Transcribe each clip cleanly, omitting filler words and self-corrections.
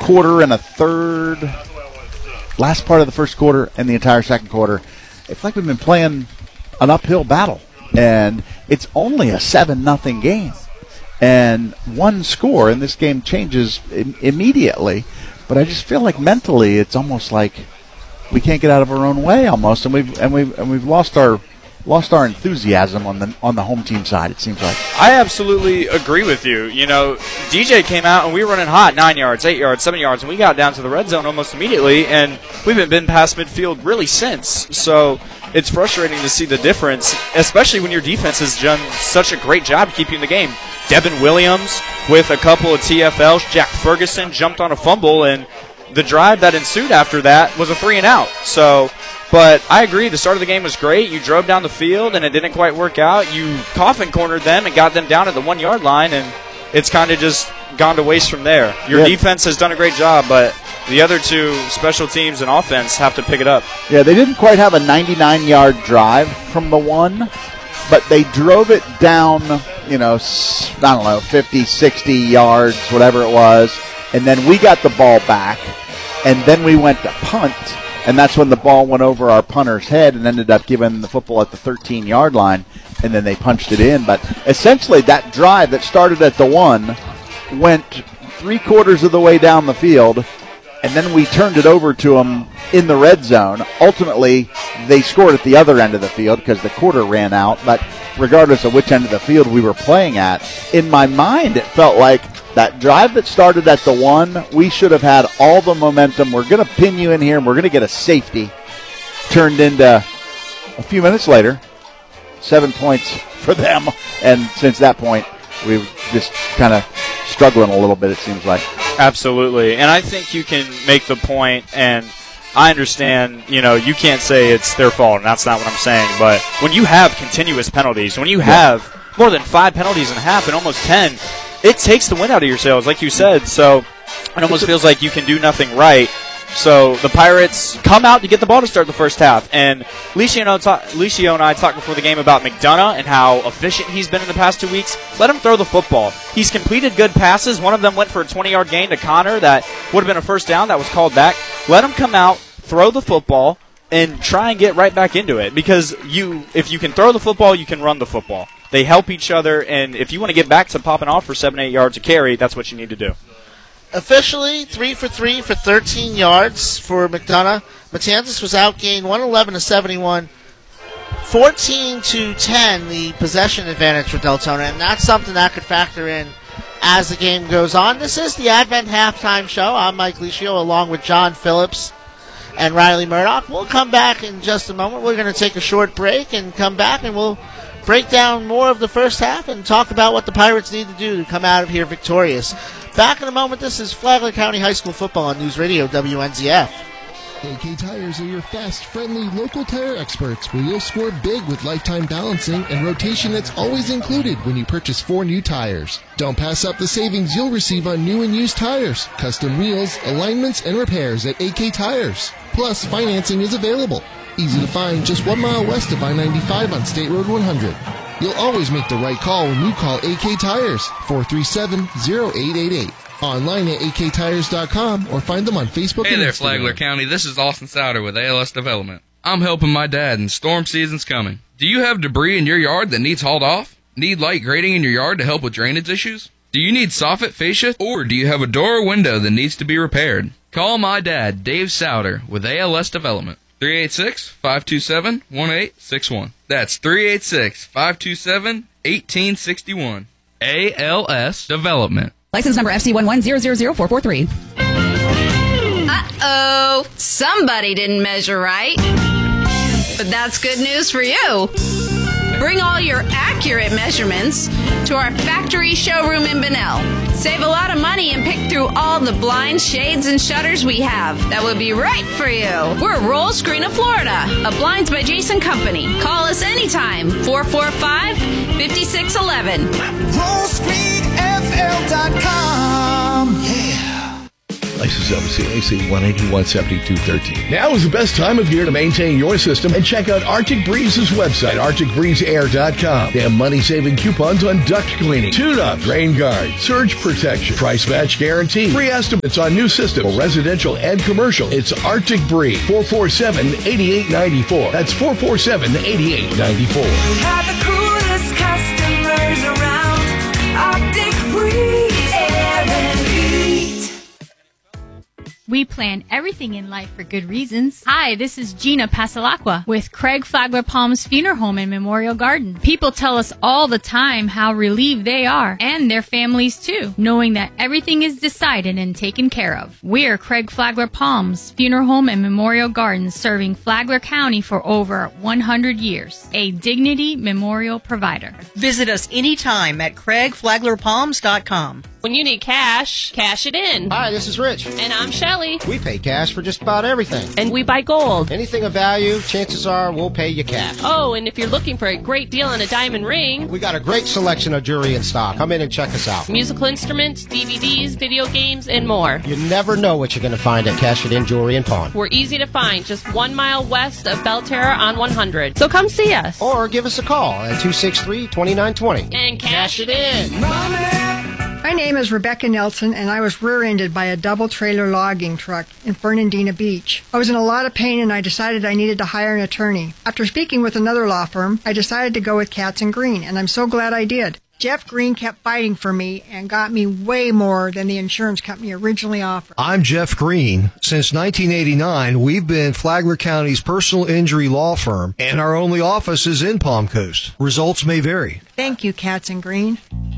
quarter and a third, last part of the first quarter and the entire second quarter, it's like we've been playing an uphill battle. And it's only a 7-0 game. And one score, and this game changes immediately. But I just feel like mentally it's almost like we can't get out of our own way almost, and we've lost our enthusiasm on the home team side, it seems like. I absolutely agree with you. You know, DJ came out and we were running hot, 9 yards, 8 yards, 7 yards, and we got down to the red zone almost immediately, and we haven't been past midfield really since. So it's frustrating to see the difference, especially when your defense has done such a great job keeping the game. Devin Williams with a couple of TFLs. Jack Ferguson jumped on a fumble, and the drive that ensued after that was a 3-and-out. So, but I agree, the start of the game was great. You drove down the field, and it didn't quite work out. You coffin cornered them and got them down at the 1 yard line, and it's kind of just gone to waste from there. Your defense has done a great job, but the other two, special teams and offense, have to pick it up. Yeah, they didn't quite have a 99-yard drive from the one, but they drove it down, 50, 60 yards, whatever it was, and then we got the ball back, and then we went to punt, and that's when the ball went over our punter's head and ended up giving the football at the 13-yard line, and then they punched it in. But essentially that drive that started at the one went 3/4 of the way down the field, and then we turned it over to them in the red zone. Ultimately, they scored at the other end of the field because the quarter ran out, but regardless of which end of the field we were playing at, in my mind it felt like that drive that started at the one, we should have had all the momentum. We're going to pin you in here, and we're going to get a safety. Turned into, a few minutes later, 7 points for them. And since that point, we've just kind of struggling a little bit, it seems like. Absolutely. And I think you can make the point, and I understand, you can't say it's their fault, and that's not what I'm saying. But when you have continuous penalties, when you have more than 5 penalties in half and almost 10, it takes the wind out of your sails, like you said. So it almost feels like you can do nothing right. So the Pirates come out to get the ball to start the first half. And Licio and I talked before the game about McDonough and how efficient he's been in the past 2 weeks. Let him throw the football. He's completed good passes. One of them went for a 20-yard gain to Connor that would have been a first down that was called back. Let him come out, throw the football, and try and get right back into it. Because if you can throw the football, you can run the football. They help each other, and if you want to get back to popping off for 7-8 yards a carry, that's what you need to do. Officially, 3 for 3 for 13 yards for McDonough. Matanzas was outgained 111-71, 14-10, the possession advantage for Deltona, and that's something that could factor in as the game goes on. This is the Advent Halftime Show. I'm Mike Licio, along with John Phillips and Riley Murdoch. We'll come back in just a moment. We're going to take a short break and come back, and we'll break down more of the first half and talk about what the Pirates need to do to come out of here victorious. Back in a moment. This is Flagler County High School football on News Radio WNZF. AK Tires are your fast, friendly, local tire experts where you'll score big with lifetime balancing and rotation that's always included when you purchase 4 new tires. Don't pass up the savings you'll receive on new and used tires, custom wheels, alignments, and repairs at AK Tires. Plus, financing is available. Easy to find just 1 mile west of I-95 on State Road 100. You'll always make the right call when you call AK Tires, 437-0888. Online at aktires.com or find them on Facebook and Instagram. Hey there, Instagram. Flagler County. This is Austin Souter with ALS Development. I'm helping my dad, and storm season's coming. Do you have debris in your yard that needs hauled off? Need light grading in your yard to help with drainage issues? Do you need soffit, fascia, or do you have a door or window that needs to be repaired? Call my dad, Dave Souter, with ALS Development. 386-527-1861. That's 386-527-1861. ALS Development. License number FC1100443. Uh-oh. Somebody didn't measure right. But that's good news for you. Bring all your accurate measurements to our factory showroom in Bunnell. Save a lot of money and pick through all the blinds, shades, and shutters we have. That would be right for you. We're Roll Screen of Florida, a Blinds by Jason company. Call us anytime, 445-5611. RollScreenFL.com. Yeah. License number CAC 1817213. Now is the best time of year to maintain your system and check out Arctic Breeze's website, arcticbreezeair.com. They have money-saving coupons on duct cleaning, tune-up, rain guard, surge protection, price match guarantee, free estimates on new systems, residential and commercial. It's Arctic Breeze, 447-8894. That's 447-8894. Have the coolest customers around. Arctic Breeze Air and Heat. We plan everything in life for good reasons. Hi, this is Gina Pasalacqua with Craig Flagler Palms Funeral Home and Memorial Garden. People tell us all the time how relieved they are, and their families too, knowing that everything is decided and taken care of. We're Craig Flagler Palms Funeral Home and Memorial Garden, serving Flagler County for over 100 years. A Dignity Memorial provider. Visit us anytime at CraigFlaglerPalms.com. When you need cash, cash it in. Hi, this is Rich. And I'm Shelly. We pay cash for just about everything. And we buy gold. Anything of value, chances are we'll pay you cash. Oh, and if you're looking for a great deal on a diamond ring, we got a great selection of jewelry in stock. Come in and check us out. Musical instruments, DVDs, video games, and more. You never know what you're going to find at Cash It In Jewelry and Pawn. We're easy to find, just 1 mile west of Belterra on 100. So come see us. Or give us a call at 263-2920. And cash it in. My name is Rebecca Nelson, and I was rear-ended by a double-trailer logging truck in Fernandina Beach. I was in a lot of pain, and I decided I needed to hire an attorney. After speaking with another law firm, I decided to go with Katz & Green, and I'm so glad I did. Jeff Green kept fighting for me and got me way more than the insurance company originally offered. I'm Jeff Green. Since 1989, we've been Flagler County's personal injury law firm, and our only office is in Palm Coast. Results may vary. Thank you, Katz & Green.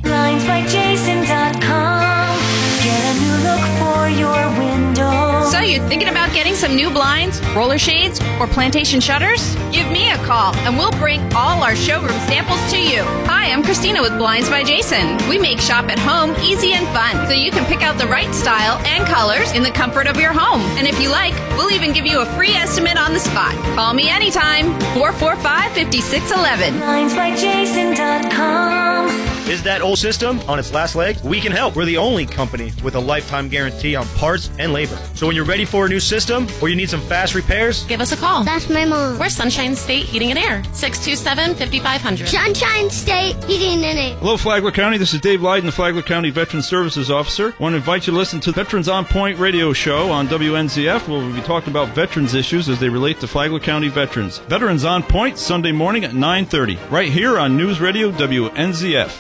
BlindsByJason.com. Get a new look for your window. So you're thinking about getting some new blinds, roller shades, or plantation shutters? Give me a call and we'll bring all our showroom samples to you. Hi, I'm Christina with Blinds by Jason. We make shop at home easy and fun so you can pick out the right style and colors in the comfort of your home. And if you like, we'll even give you a free estimate on the spot. Call me anytime, 445-5611. BlindsByJason.com. Is that old system on its last legs? We can help. We're the only company with a lifetime guarantee on parts and labor. So when you're ready for a new system or you need some fast repairs, give us a call. That's my mom. We're Sunshine State Heating and Air, 627-5500. Sunshine State Heating and Air. Hello, Flagler County. This is Dave Lyden, the Flagler County Veteran Services Officer. I want to invite you to listen to Veterans on Point radio show on WNZF, where we'll be talking about veterans issues as they relate to Flagler County veterans. Veterans on Point, Sunday morning at 9:30, right here on News Radio WNZF.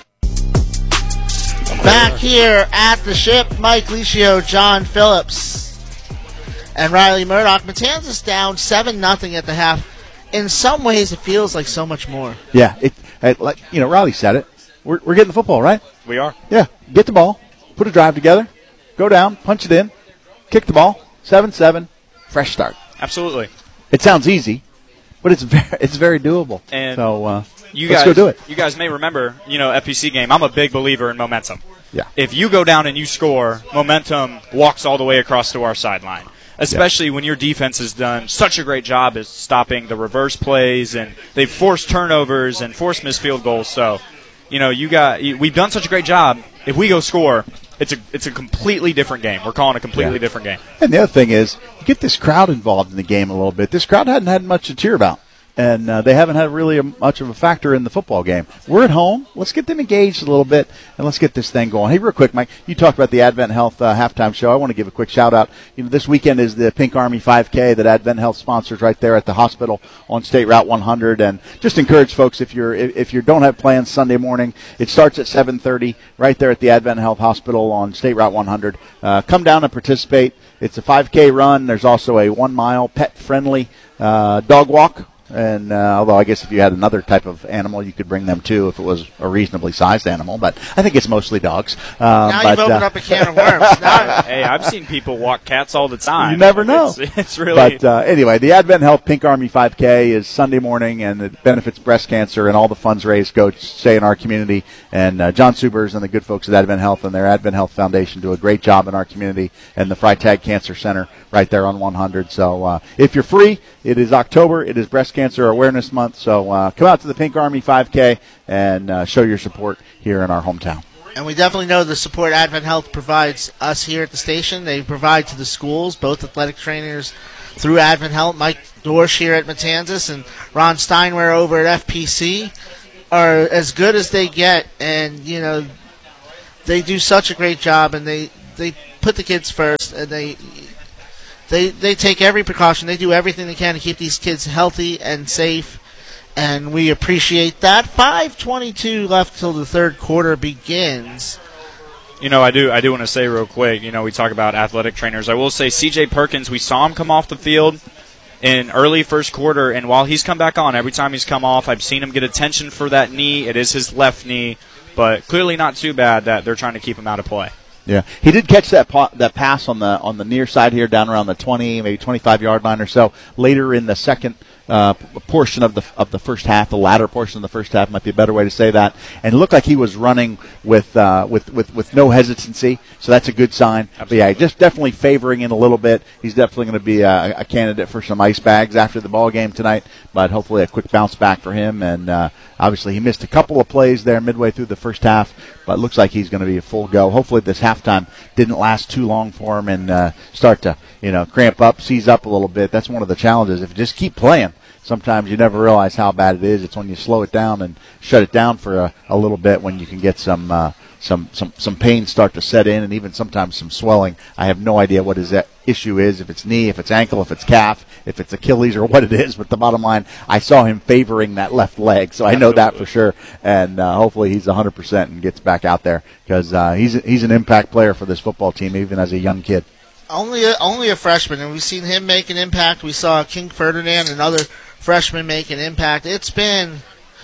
Back here at the ship, Mike Licio, John Phillips, and Riley Murdoch. Matanzas down 7-0 at the half. In some ways, it feels like so much more. Yeah, like Riley said it. We're getting the football, right? We are. Yeah, get the ball, put a drive together, go down, punch it in, kick the ball, 7-7, fresh start. Absolutely. It sounds easy, but it's very doable. And so let's go do it. You guys may remember, FPC game. I'm a big believer in momentum. Yeah. If you go down and you score, momentum walks all the way across to our sideline. Especially when your defense has done such a great job at stopping the reverse plays, and they've forced turnovers and forced missed field goals. So, we've done such a great job. If we go score, it's a completely different game. We're calling a completely different game. And the other thing is, you get this crowd involved in the game a little bit. This crowd hadn't had much to cheer about. And they haven't had really much of a factor in the football game. We're at home. Let's get them engaged a little bit, and let's get this thing going. Hey, real quick, Mike, you talked about the Advent Health halftime show. I want to give a quick shout-out. This weekend is the Pink Army 5K that Advent Health sponsors right there at the hospital on State Route 100. And just encourage folks, if you don't have plans Sunday morning, it starts at 7:30 right there at the Advent Health Hospital on State Route 100. Come down and participate. It's a 5K run. There's also a 1-mile pet-friendly dog walk. And although I guess if you had another type of animal, you could bring them too if it was a reasonably sized animal. But I think it's mostly dogs. Now you've opened up a can of worms. Hey, I've seen people walk cats all the time. You never know. It's really. But anyway, the Advent Health Pink Army 5K is Sunday morning, and it benefits breast cancer, and all the funds raised go to stay in our community. And John Subers and the good folks at Advent Health and their Advent Health Foundation do a great job in our community, and the Freitag Cancer Center right there on 100. So if you're free, it is October. It is Breast Cancer Awareness Month. So come out to the Pink Army 5K and show your support here in our hometown. And we definitely know the support Advent Health provides us here at the station. They provide to the schools, both athletic trainers through Advent Health. Mike Dorsch here at Matanzas and Ron Steinware over at FPC are as good as they get. And, you know, they do such a great job, and they put the kids first, and they take every precaution. They do everything they can to keep these kids healthy and safe. And we appreciate that. 5:22 left till the third quarter begins. You know, I do want to say real quick, you know, we talk about athletic trainers. I will say C.J. Perkins, we saw him come off the field in early first quarter, and while he's come back on, every time he's come off, I've seen him get attention for that knee. It is his left knee, but clearly not too bad that they're trying to keep him out of play. Yeah, he did catch that pass on the near side here, down around the 20, maybe 25-yard line or so. Later in the second portion of the first half, the latter portion of the first half might be a better way to say that, and it looked like he was running with no hesitancy, so that's a good sign. But yeah, just definitely favoring in a little bit. He's definitely going to be a candidate for some ice bags after the ball game tonight, but hopefully a quick bounce back for him. And obviously he missed a couple of plays there midway through the first half, but it looks like he's going to be a full go. Hopefully this halftime didn't last too long for him and start to cramp up, seize up a little bit. That's one of the challenges. If you just keep playing, sometimes you never realize how bad it is. It's when you slow it down and shut it down for a little bit when you can get some pain start to set in, and even sometimes some swelling. I have no idea what his issue is, if it's knee, if it's ankle, if it's calf, if it's Achilles, or what it is. But the bottom line, I saw him favoring that left leg, so I know that for sure. And hopefully he's 100% and gets back out there, because he's an impact player for this football team, even as a young kid. Only a freshman, and we've seen him make an impact. We saw King Ferdinand, another freshman, make an impact. It's been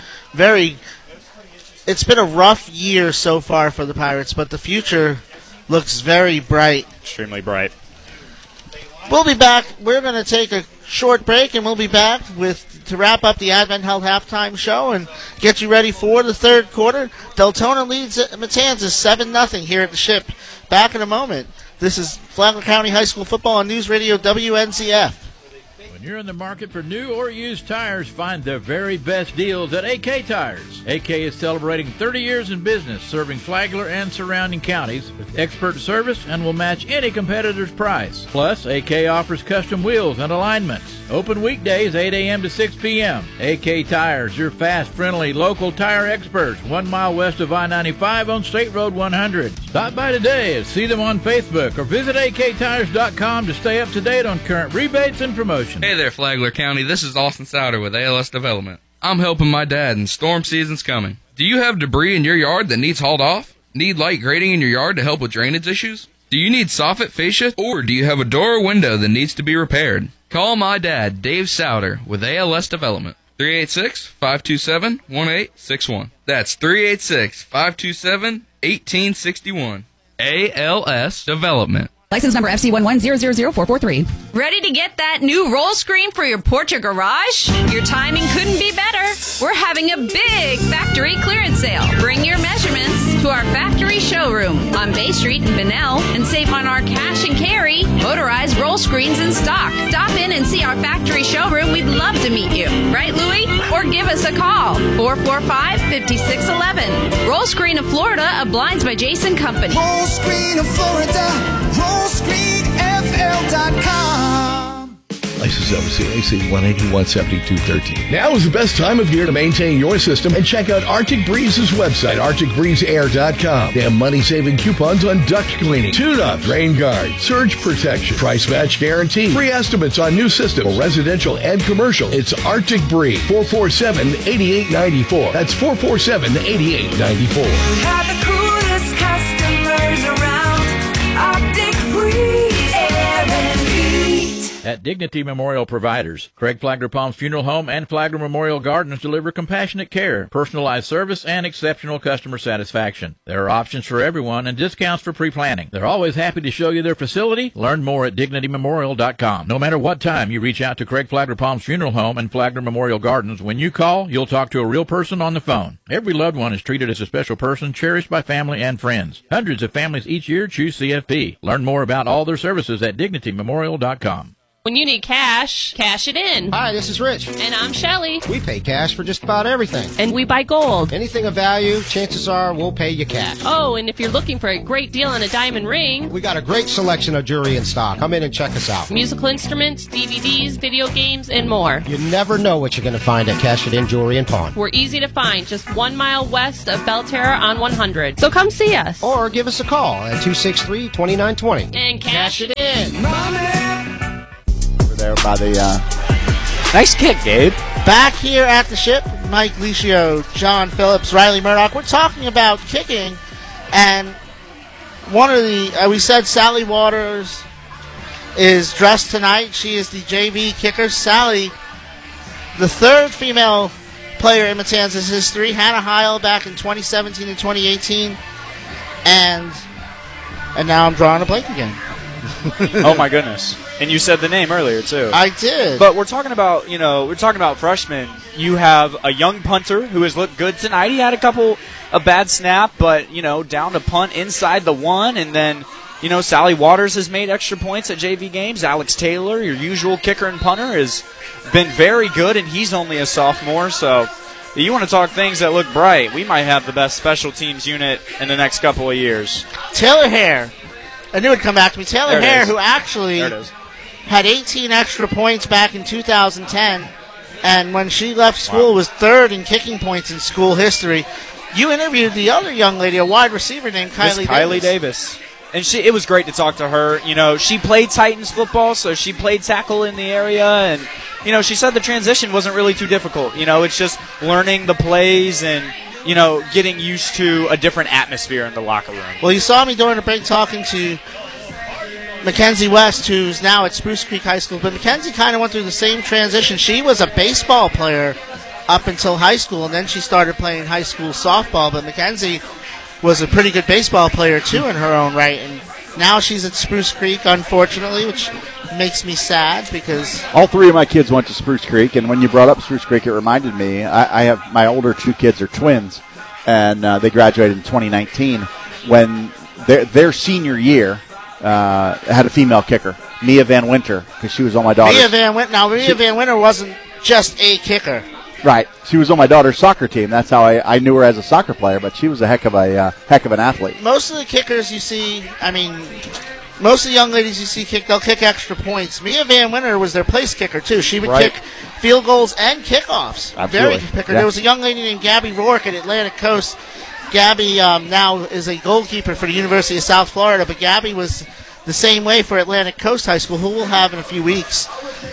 a rough year so far for the Pirates, but the future looks very bright. Extremely bright. We'll be back. We're going to take a short break, and we'll be back to wrap up the Advent Health halftime show and get you ready for the third quarter. Deltona leads at Matanzas 7-0 here at the Ship. Back in a moment. This is Flagler County High School football on News Radio WNZF. When you're in the market for new or used tires, find the very best deals at AK Tires. AK is celebrating 30 years in business, serving Flagler and surrounding counties with expert service and will match any competitor's price. Plus, AK offers custom wheels and alignments. Open weekdays 8 a.m. to 6 p.m. AK Tires, your fast, friendly, local tire experts, 1 mile west of I-95 on State Road 100. Stop by today and see them on Facebook or visit AKTires.com to stay up to date on current rebates and promotions. Hey there, Flagler County. This is Austin Souter with ALS Development. I'm helping my dad, and storm season's coming. Do you have debris in your yard that needs hauled off? Need light grading in your yard to help with drainage issues? Do you need soffit fascia, or do you have a door or window that needs to be repaired? Call my dad, Dave Souter, with ALS Development. 386-527-1861. That's 386-527-1861. ALS Development. License number FC1100443. Ready to get that new roll screen for your porch or garage? Your timing couldn't be better. We're having a big factory clearance sale. Bring your measurements to our factory showroom on Bay Street in Bunnell and save on our cash and carry motorized roll screens in stock. Stop in and see our factory showroom. We'd love to meet you. Right, Louie? Or give us a call. 445-5611. Roll Screen of Florida, a Blinds by Jason company. Roll Screen of Florida. RollScreenFL.com. License number CAC 1817213. Now is the best time of year to maintain your system and check out Arctic Breeze's website, ArcticBreezeAir.com. They have money-saving coupons on duct cleaning, tune-up, rain guard, surge protection, price match guarantee, free estimates on new systems, residential and commercial. It's Arctic Breeze, 447-8894. That's 447-8894. Have the coolest customers around. Arctic Breeze Air and Heat. At Dignity Memorial Providers, Craig Flagler Palms Funeral Home and Flagler Memorial Gardens deliver compassionate care, personalized service, and exceptional customer satisfaction. There are options for everyone and discounts for pre-planning. They're always happy to show you their facility. Learn more at DignityMemorial.com. No matter what time you reach out to Craig Flagler Palms Funeral Home and Flagler Memorial Gardens, when you call, you'll talk to a real person on the phone. Every loved one is treated as a special person, cherished by family and friends. Hundreds of families each year choose CFP. Learn more about all their services at DignityMemorial.com. When you need cash, cash it in. Hi, this is Rich. And I'm Shelly. We pay cash for just about everything. And we buy gold. Anything of value, chances are we'll pay you cash. Oh, and if you're looking for a great deal on a diamond ring, we got a great selection of jewelry in stock. Come in and check us out. Musical instruments, DVDs, video games, and more. You never know what you're going to find at Cash It In Jewelry and Pawn. We're easy to find, just 1 mile west of Belterra on 100. So come see us. Or give us a call at 263-2920. And cash it in. Over there by the... Nice kick, Gabe. Back here at the ship, Mike Licio, John Phillips, Riley Murdoch. We're talking about kicking, and one of the... we said Sally Waters is dressed tonight. She is the JV kicker. Sally, the third female player in Matanzas history. Hannah Heil back in 2017 and 2018. And now I'm drawing a blank again. Oh, my goodness. And you said the name earlier, too. I did. But we're talking about freshmen. You have a young punter who has looked good tonight. He had a couple of bad snap, but, down to punt inside the one. And then, Sally Waters has made extra points at JV games. Alex Taylor, your usual kicker and punter, has been very good, and he's only a sophomore. So you want to talk things that look bright. We might have the best special teams unit in the next couple of years. Taylor Hare. I knew it would come back to me. Taylor Hare, who actually had 18 extra points back in 2010, and when she left school was third in kicking points in school history. You interviewed the other young lady, a wide receiver named Kylie Davis. And it was great to talk to her. She played Titans football, so she played tackle in the area, and she said the transition wasn't really too difficult. It's just learning the plays and getting used to a different atmosphere in the locker room. Well, you saw me during the break talking to Mackenzie West, who's now at Spruce Creek High School. But Mackenzie kind of went through the same transition. She was a baseball player up until high school, and then she started playing high school softball. But Mackenzie was a pretty good baseball player, too, in her own right. And now she's at Spruce Creek, unfortunately, which makes me sad because... All three of my kids went to Spruce Creek, and when you brought up Spruce Creek, it reminded me, I have my older two kids are twins, and they graduated in 2019. When their senior year had a female kicker, Mia Van Winter, because she was on my daughter's... Mia Van Winter wasn't just a kicker. Right. She was on my daughter's soccer team. That's how I knew her as a soccer player, but she was a heck of an athlete. Most of the kickers you see, most of the young ladies you see kick, they'll kick extra points. Mia Van Winter was their place kicker, too. She would kick field goals and kickoffs. Absolutely. Very kicker. Yeah. There was a young lady named Gabby Rourke at Atlantic Coast. Gabby now is a goalkeeper for the University of South Florida, but Gabby was the same way for Atlantic Coast High School, who we'll have in a few weeks,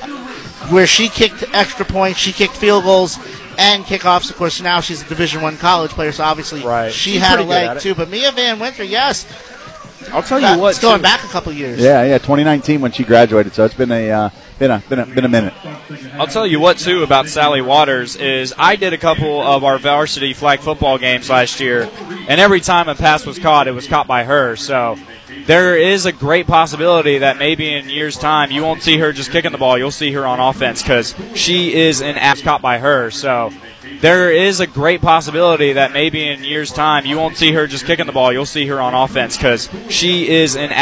where she kicked extra points, she kicked field goals, and kickoffs. Of course, now she's a Division I college player, so obviously she had a leg, too. But Mia Van Winter, yes. I'll tell you what. It's going back a couple years. Yeah, 2019 when she graduated, so it's been a minute. I'll tell you what, too, about Sally Waters is I did a couple of our varsity flag football games last year, and every time a pass was caught, it was caught by her. So there is a great possibility that maybe in years' time you won't see her just kicking the ball. You'll see her on offense because she is an ass caught by her. So there is a great possibility that maybe in years' time you won't see her just kicking the ball. You'll see her on offense because she is an